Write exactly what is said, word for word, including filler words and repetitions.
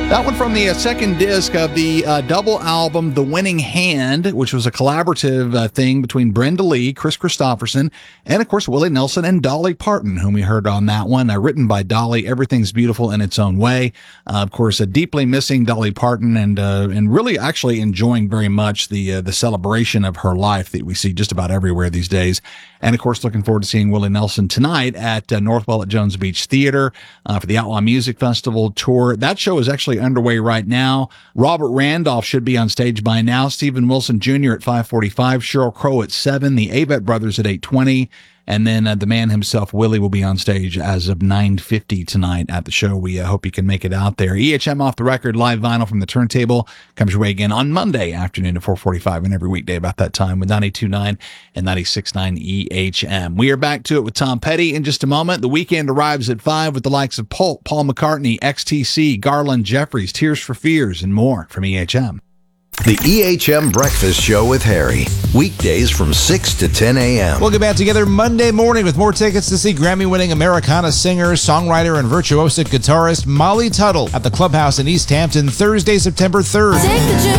That one from the uh, second disc of the uh, double album, The Winning Hand, which was a collaborative uh, thing between Brenda Lee, Chris Christopherson, and, of course, Willie Nelson and Dolly Parton, whom we heard on that one. Uh, written by Dolly, Everything's Beautiful in Its Own Way. Uh, of course, uh, deeply missing Dolly Parton and uh, and really actually enjoying very much the uh, the celebration of her life that we see just about everywhere these days. And, of course, looking forward to seeing Willie Nelson tonight at uh, Northwell at Jones Beach Theater uh, for the Outlaw Music Festival tour. That show is actually underway right now. Robert Randolph should be on stage by now. Stephen Wilson Junior at five forty-five. Sheryl Crow at seven. The Avett Brothers at eight twenty. And then uh, the man himself, Willie, will be on stage as of nine fifty tonight at the show. We uh, hope you can make it out there. E H M Off the Record, live vinyl from the turntable, comes your way again on Monday afternoon at four forty-five and every weekday about that time with ninety-two point nine and ninety-six point nine E H M. We are back to it with Tom Petty in just a moment. The weekend arrives at five with the likes of Pulp, Paul McCartney, X T C, Garland Jeffries, Tears for Fears, and more from E H M. The E H M Breakfast Show with Harry. Weekdays from six to ten a.m. We'll get back together Monday morning with more tickets to see Grammy-winning Americana singer, songwriter, and virtuosic guitarist Molly Tuttle at the Clubhouse in East Hampton Thursday, September third. Take the